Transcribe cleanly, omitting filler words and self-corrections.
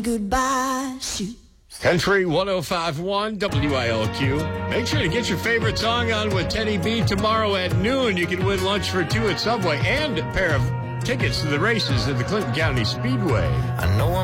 Goodbye, shoot. Country 105.1 WILQ. Make sure to get your favorite song on with Teddy B tomorrow at noon. You can win lunch for two at Subway and a pair of tickets to the races at the Clinton County Speedway. I know